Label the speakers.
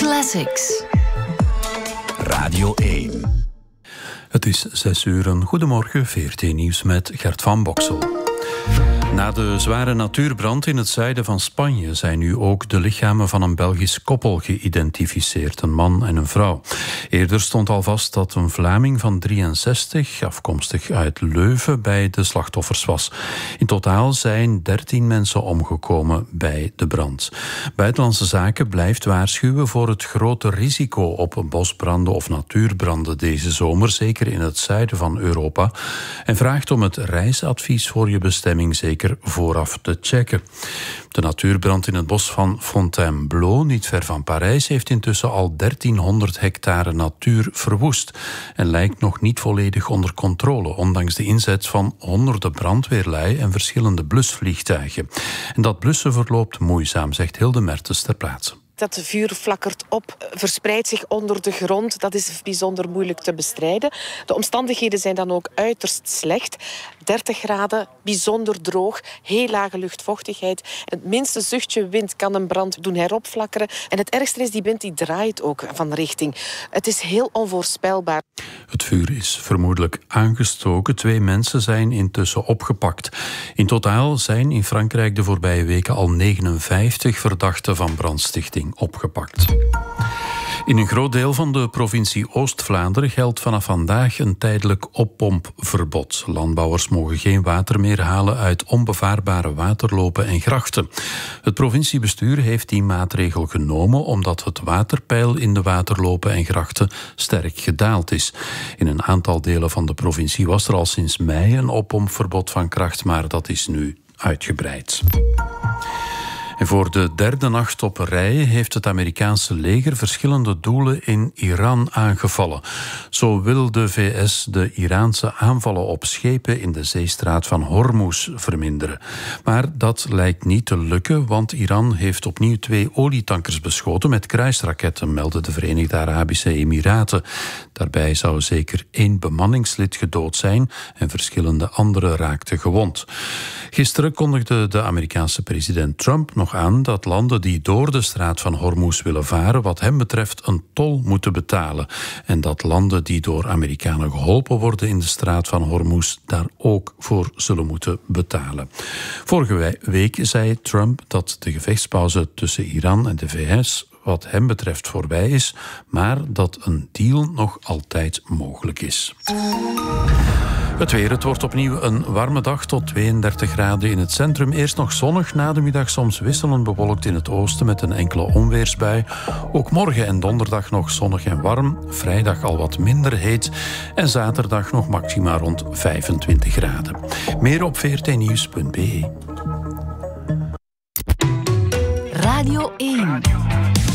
Speaker 1: Classics.
Speaker 2: Radio 1.
Speaker 3: Het is 6:00. Goedemorgen, VRT Nieuws met Gert van Boksel. Na de zware natuurbrand in het zuiden van Spanje zijn nu ook de lichamen van een Belgisch koppel geïdentificeerd, een man en een vrouw. Eerder stond al vast dat een Vlaming van 63, afkomstig uit Leuven, bij de slachtoffers was. In totaal zijn 13 mensen omgekomen bij de brand. Buitenlandse Zaken blijft waarschuwen voor het grote risico op bosbranden of natuurbranden deze zomer, zeker in het zuiden van Europa, en vraagt om het reisadvies voor je bestemming zeker vooraf te checken. De natuurbrand in het bos van Fontainebleau, niet ver van Parijs, heeft intussen al 1300 hectare natuur verwoest en lijkt nog niet volledig onder controle, ondanks de inzet van honderden brandweerlui en verschillende blusvliegtuigen. En dat blussen verloopt moeizaam, zegt Hilde Mertens ter plaatse.
Speaker 4: Dat vuur flakkert op, verspreidt zich onder de grond. Dat is bijzonder moeilijk te bestrijden. De omstandigheden zijn dan ook uiterst slecht. 30 graden, bijzonder droog, heel lage luchtvochtigheid. Het minste zuchtje wind kan een brand doen heropflakkeren. En het ergste is, die wind die draait ook van richting. Het is heel onvoorspelbaar.
Speaker 3: Het vuur is vermoedelijk aangestoken. 2 mensen zijn intussen opgepakt. In totaal zijn in Frankrijk de voorbije weken al 59 verdachten van brandstichting opgepakt. In een groot deel van de provincie Oost-Vlaanderen geldt vanaf vandaag een tijdelijk oppompverbod. Landbouwers mogen geen water meer halen uit onbevaarbare waterlopen en grachten. Het provinciebestuur heeft die maatregel genomen omdat het waterpeil in de waterlopen en grachten sterk gedaald is. In een aantal delen van de provincie was er al sinds mei een oppompverbod van kracht, maar dat is nu uitgebreid. En voor de 3e nacht op een rij heeft het Amerikaanse leger verschillende doelen in Iran aangevallen. Zo wil de VS de Iraanse aanvallen op schepen in de zeestraat van Hormuz verminderen. Maar dat lijkt niet te lukken, want Iran heeft opnieuw 2 olietankers beschoten met kruisraketten, melden de Verenigde Arabische Emiraten. Daarbij zou zeker 1 bemanningslid gedood zijn en verschillende anderen raakten gewond. Gisteren kondigde de Amerikaanse president Trump nog aan dat landen die door de straat van Hormuz willen varen wat hem betreft een tol moeten betalen. En dat landen die door Amerikanen geholpen worden in de straat van Hormuz daar ook voor zullen moeten betalen. Vorige week zei Trump dat de gevechtspauze tussen Iran en de VS wat hem betreft voorbij is, maar dat een deal nog altijd mogelijk is. Het weer, het wordt opnieuw een warme dag tot 32 graden in het centrum. Eerst nog zonnig, na de middag soms wisselend bewolkt in het oosten met een enkele onweersbui. Ook morgen en donderdag nog zonnig en warm. Vrijdag al wat minder heet. En zaterdag nog maxima rond 25 graden. Meer op vrtnieuws.be.
Speaker 1: Radio 1.